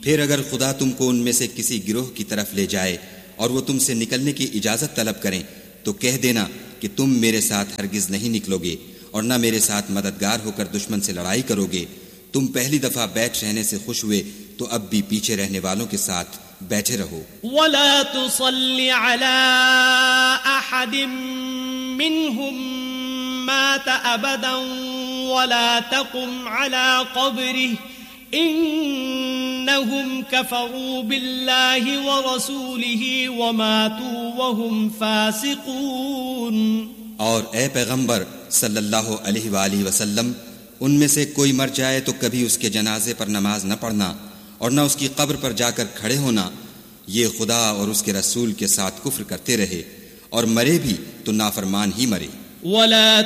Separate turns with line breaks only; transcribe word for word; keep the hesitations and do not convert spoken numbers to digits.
फिर अगर खुदा तुमको उनमें से किसी गिरोह की तरफ ले जाए और वो तुमसे निकलने की इजाजत तलब करें तो कह देना कि तुम मेरे साथ हरगिज नहीं निकलोगे और न मेरे साथ मददगार होकर दुश्मन से लड़ाई करोगे। तुम पहली दफा बैठ रहने से खुश हुए तो अब भी पीछे रहने वालों के साथ बैठे रहो।
वला तुसल्ली अला अहदिम मिनहुम मात अबदन वला तकुम अला क़ब्रिही इन्नहुम कफ़रू बिल्लाहि व रसूलिही व मातू व हुम फासिकून।
और ए पैगंबर सल्लल्लाहु अलैहि वालिहि वसल्लम, उनमें से कोई मर जाए तो कभी उसके जनाजे पर नमाज न पढ़ना और न उसकी कब्र पर जाकर खड़े होना। ये खुदा और उसके रसूल के साथ कुफ्र करते रहे और मरे भी तो नाफरमान ही मरे।